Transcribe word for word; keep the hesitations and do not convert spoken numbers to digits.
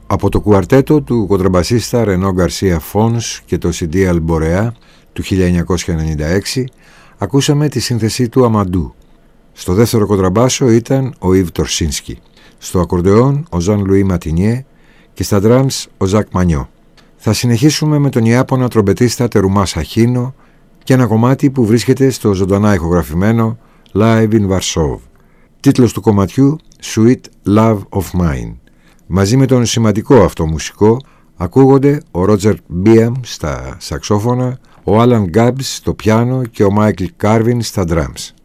Από το κουαρτέτο του κοντραμπασίστα Ρενό Γκαρσία Φόνς και το σι ντι Αλμπορεά του χίλια εννιακόσια ενενήντα έξι ακούσαμε τη σύνθεσή του Αμαντού. Στο δεύτερο κοντραμπάσο ήταν ο Ιβ Τορσίνσκι, στο ακορντεόν ο Ζαν Λουί Ματινιέ και στα ντράμς ο Ζακ Μανιό. Θα συνεχίσουμε με τον Ιάπωνα τρομπετίστα Τερουμά Σαχίνο και ένα κομμάτι που βρίσκεται στο ζωντανά ηχογραφημένο Live in Warsaw. Τίτλος του κομματιού Sweet Love of Mine. Μαζί με τον σημαντικό αυτό μουσικό ακούγονται ο Ρότζερ Μπίαμ στα σαξόφωνα, ο Άλαν Γκάμπς στο πιάνο και ο Μάικλ Κάρβιν στα ντράμς.